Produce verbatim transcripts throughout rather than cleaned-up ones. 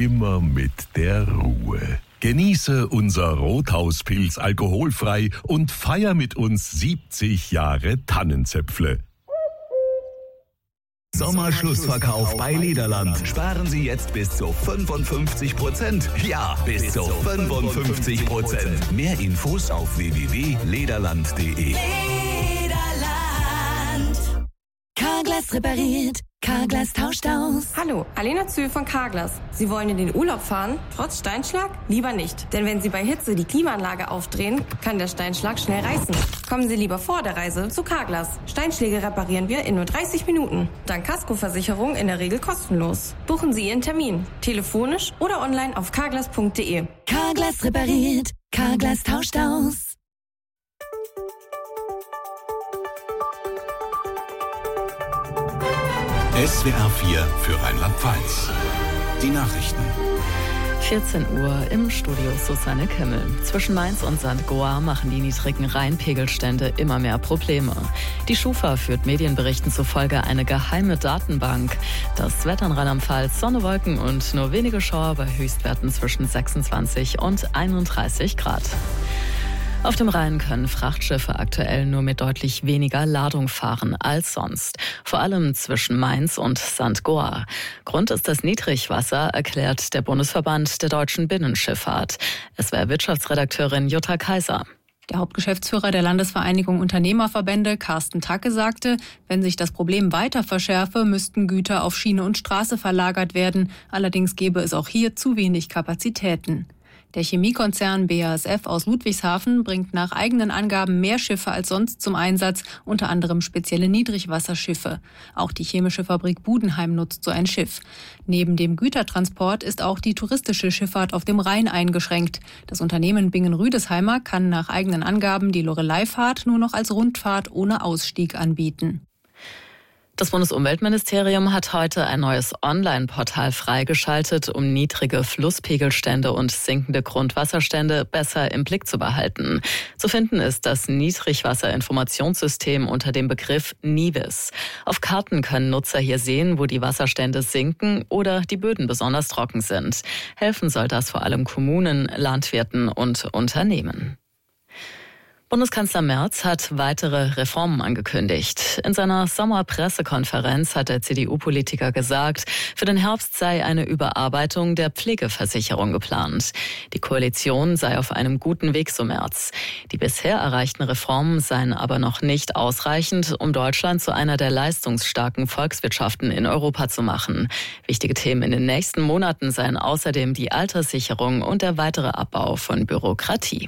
immer mit der Ruhe. Genieße unser Rothauspilz alkoholfrei und feier mit uns siebzig Jahre Tannenzäpfle. Sommerschlussverkauf bei Lederland. Sparen Sie jetzt bis zu fünfundfünfzig Prozent. Ja, bis zu fünfundfünfzig Prozent. Mehr Infos auf w w w punkt lederland punkt de. Lederland. Carglass repariert. Carglass tauscht aus. Hallo, Alena Zühl von Carglass. Sie wollen in den Urlaub fahren? Trotz Steinschlag? Lieber nicht. Denn wenn Sie bei Hitze die Klimaanlage aufdrehen, kann der Steinschlag schnell reißen. Kommen Sie lieber vor der Reise zu Carglass. Steinschläge reparieren wir in nur dreißig Minuten. Dank Kaskoversicherung in der Regel kostenlos. Buchen Sie Ihren Termin. Telefonisch oder online auf carglass punkt de. Carglass repariert. Carglass tauscht aus. S W R vier für Rheinland-Pfalz. Die Nachrichten. vierzehn Uhr im Studio Susanne Kimmel. Zwischen Mainz und Sankt Goar machen die niedrigen Rheinpegelstände immer mehr Probleme. Die Schufa führt Medienberichten zufolge eine geheime Datenbank. Das Wetter in Rheinland-Pfalz, Sonne, Wolken und nur wenige Schauer bei Höchstwerten zwischen sechsundzwanzig und einunddreißig Grad. Auf dem Rhein können Frachtschiffe aktuell nur mit deutlich weniger Ladung fahren als sonst. Vor allem zwischen Mainz und Sankt Goar. Grund ist das Niedrigwasser, erklärt der Bundesverband der deutschen Binnenschifffahrt. S W R-Wirtschaftsredakteurin Jutta Kaiser. Der Hauptgeschäftsführer der Landesvereinigung Unternehmerverbände, Carsten Tacke, sagte, wenn sich das Problem weiter verschärfe, müssten Güter auf Schiene und Straße verlagert werden. Allerdings gäbe es auch hier zu wenig Kapazitäten. Der Chemiekonzern B A S F aus Ludwigshafen bringt nach eigenen Angaben mehr Schiffe als sonst zum Einsatz, unter anderem spezielle Niedrigwasserschiffe. Auch die chemische Fabrik Budenheim nutzt so ein Schiff. Neben dem Gütertransport ist auch die touristische Schifffahrt auf dem Rhein eingeschränkt. Das Unternehmen Bingen-Rüdesheimer kann nach eigenen Angaben die Loreleifahrt nur noch als Rundfahrt ohne Ausstieg anbieten. Das Bundesumweltministerium hat heute ein neues Online-Portal freigeschaltet, um niedrige Flusspegelstände und sinkende Grundwasserstände besser im Blick zu behalten. Zu finden ist das Niedrigwasserinformationssystem unter dem Begriff NIWIS. Auf Karten können Nutzer hier sehen, wo die Wasserstände sinken oder die Böden besonders trocken sind. Helfen soll das vor allem Kommunen, Landwirten und Unternehmen. Bundeskanzler Merz hat weitere Reformen angekündigt. In seiner Sommerpressekonferenz hat der C D U-Politiker gesagt, für den Herbst sei eine Überarbeitung der Pflegeversicherung geplant. Die Koalition sei auf einem guten Weg, so Merz. Die bisher erreichten Reformen seien aber noch nicht ausreichend, um Deutschland zu einer der leistungsstarken Volkswirtschaften in Europa zu machen. Wichtige Themen in den nächsten Monaten seien außerdem die Alterssicherung und der weitere Abbau von Bürokratie.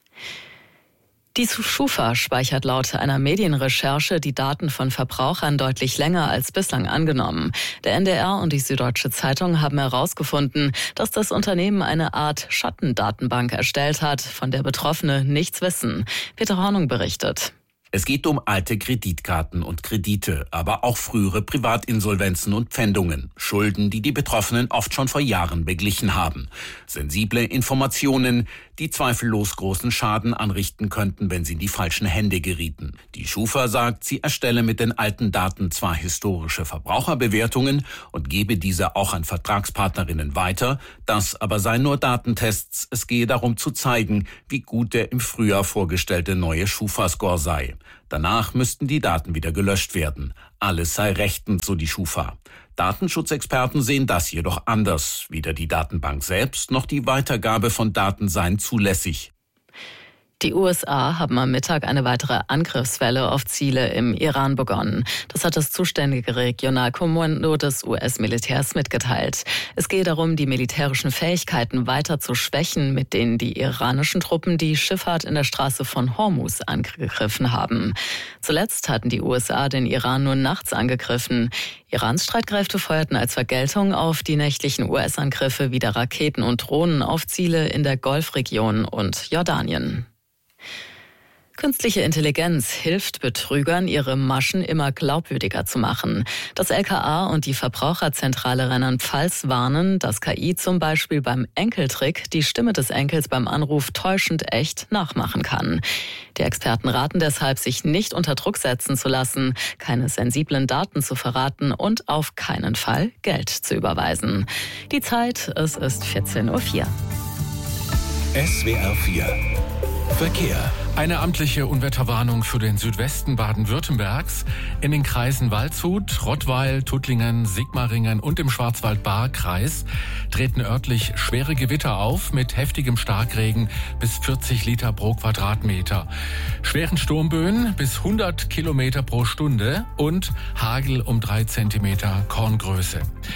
Die Schufa speichert laut einer Medienrecherche die Daten von Verbrauchern deutlich länger als bislang angenommen. Der N D R und die Süddeutsche Zeitung haben herausgefunden, dass das Unternehmen eine Art Schattendatenbank erstellt hat, von der Betroffene nichts wissen. Peter Hornung berichtet. Es geht um alte Kreditkarten und Kredite, aber auch frühere Privatinsolvenzen und Pfändungen. Schulden, die die Betroffenen oft schon vor Jahren beglichen haben. Sensible Informationen, die zweifellos großen Schaden anrichten könnten, wenn sie in die falschen Hände gerieten. Die Schufa sagt, sie erstelle mit den alten Daten zwar historische Verbraucherbewertungen und gebe diese auch an Vertragspartnerinnen weiter, das aber seien nur Datentests. Es gehe darum zu zeigen, wie gut der im Frühjahr vorgestellte neue Schufa-Score sei. Danach müssten die Daten wieder gelöscht werden. Alles sei rechtens, so die Schufa. Datenschutzexperten sehen das jedoch anders. Weder die Datenbank selbst noch die Weitergabe von Daten seien zulässig. Die U S A haben am Mittag eine weitere Angriffswelle auf Ziele im Iran begonnen. Das hat das zuständige Regionalkommando des U S-Militärs mitgeteilt. Es gehe darum, die militärischen Fähigkeiten weiter zu schwächen, mit denen die iranischen Truppen die Schifffahrt in der Straße von Hormuz angegriffen haben. Zuletzt hatten die U S A den Iran nur nachts angegriffen. Irans Streitkräfte feuerten als Vergeltung auf die nächtlichen U S-Angriffe wieder Raketen und Drohnen auf Ziele in der Golfregion und Jordanien. Künstliche Intelligenz hilft Betrügern, ihre Maschen immer glaubwürdiger zu machen. Das L K A und die Verbraucherzentrale Rheinland-Pfalz warnen, dass K I zum Beispiel beim Enkeltrick die Stimme des Enkels beim Anruf täuschend echt nachmachen kann. Die Experten raten deshalb, sich nicht unter Druck setzen zu lassen, keine sensiblen Daten zu verraten und auf keinen Fall Geld zu überweisen. Die Zeit, es ist vierzehn Uhr vier. S W R vier Verkehr. Eine amtliche Unwetterwarnung für den Südwesten Baden-Württembergs. In den Kreisen Waldshut, Rottweil, Tuttlingen, Sigmaringen und im Schwarzwald-Baar-Kreis treten örtlich schwere Gewitter auf mit heftigem Starkregen bis vierzig Liter pro Quadratmeter, schweren Sturmböen bis hundert Kilometer pro Stunde und Hagel um drei Zentimeter Korngröße.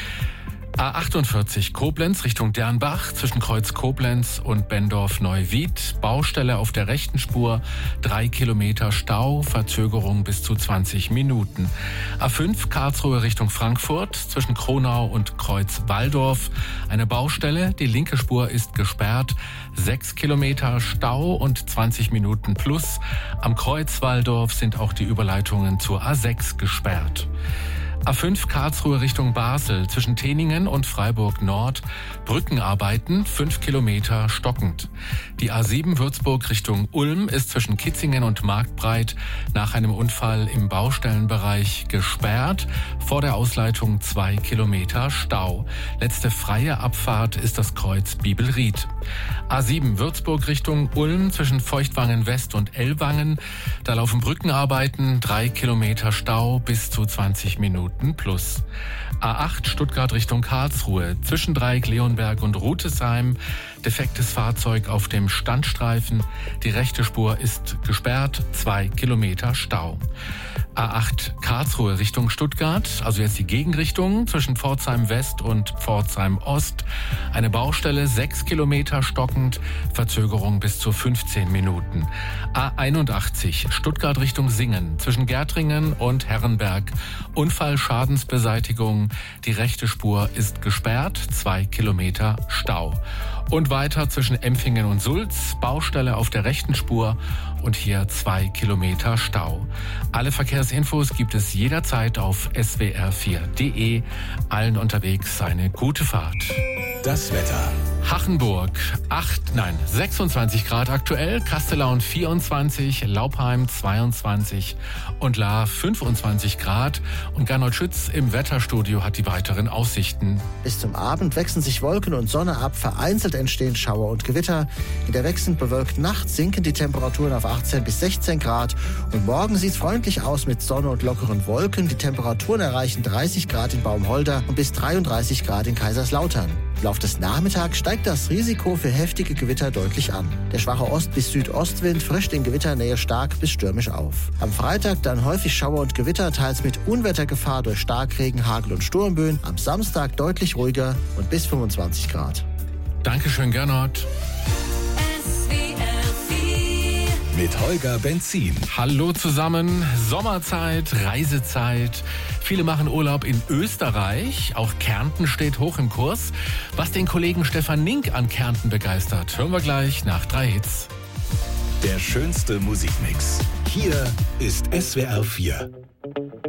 A achtundvierzig Koblenz Richtung Dernbach zwischen Kreuz Koblenz und Bendorf-Neuwied. Baustelle auf der rechten Spur, drei Kilometer Stau, Verzögerung bis zu zwanzig Minuten. A fünf Karlsruhe Richtung Frankfurt zwischen Kronau und Kreuz Walldorf. Eine Baustelle, die linke Spur ist gesperrt, sechs Kilometer Stau und zwanzig Minuten plus. Am Kreuz Walldorf sind auch die Überleitungen zur A sechs gesperrt. A fünf Karlsruhe Richtung Basel zwischen Teningen und Freiburg Nord. Brückenarbeiten fünf Kilometer stockend. Die A sieben Würzburg Richtung Ulm ist zwischen Kitzingen und Marktbreit nach einem Unfall im Baustellenbereich gesperrt. Vor der Ausleitung zwei Kilometer Stau. Letzte freie Abfahrt ist das Kreuz Bibelried. A sieben Würzburg Richtung Ulm zwischen Feuchtwangen West und Ellwangen. Da laufen Brückenarbeiten, drei Kilometer Stau bis zu zwanzig Minuten plus. A acht Stuttgart Richtung Karlsruhe zwischen Dreieck Leonberg und Rutesheim. Defektes Fahrzeug auf dem Standstreifen. Die rechte Spur ist gesperrt, zwei Kilometer Stau. A acht Karlsruhe Richtung Stuttgart, also jetzt die Gegenrichtung zwischen Pforzheim West und Pforzheim Ost. Eine Baustelle, sechs Kilometer stockend, Verzögerung bis zu fünfzehn Minuten. A einundachtzig Stuttgart Richtung Singen zwischen Gärtringen und Herrenberg. Unfallschadensbeseitigung, die rechte Spur ist gesperrt, zwei Kilometer Stau. Und weiter zwischen Empfingen und Sulz, Baustelle auf der rechten Spur und hier zwei Kilometer Stau. Alle Verkehrsinfos gibt es jederzeit auf S W R vier Punkt de. Allen unterwegs eine gute Fahrt. Das Wetter. Hachenburg acht, nein, sechsundzwanzig Grad aktuell, Kastellaun vierundzwanzig, Laupheim zweiundzwanzig und Lahr fünfundzwanzig Grad. Und Gernot Schütz im Wetterstudio hat die weiteren Aussichten. Bis zum Abend wechseln sich Wolken und Sonne ab, vereinzelt entstehen Schauer und Gewitter. In der wechselnd bewölkten Nacht sinken die Temperaturen auf achtzehn bis sechzehn Grad. Und morgen sieht es freundlich aus mit Sonne und lockeren Wolken. Die Temperaturen erreichen dreißig Grad in Baumholder und bis dreiunddreißig Grad in Kaiserslautern. Im Laufe des Nachmittags steigt das Risiko für heftige Gewitter deutlich an. Der schwache Ost- bis Südostwind frischt in Gewitternähe stark bis stürmisch auf. Am Freitag dann häufig Schauer und Gewitter, teils mit Unwettergefahr durch Starkregen, Hagel und Sturmböen. Am Samstag deutlich ruhiger und bis fünfundzwanzig Grad. Dankeschön, Gernot. Mit Holger Benzin. Hallo zusammen, Sommerzeit, Reisezeit. Viele machen Urlaub in Österreich. Auch Kärnten steht hoch im Kurs. Was den Kollegen Stefan Nink an Kärnten begeistert, hören wir gleich nach drei Hits. Der schönste Musikmix. Hier ist S W R vier.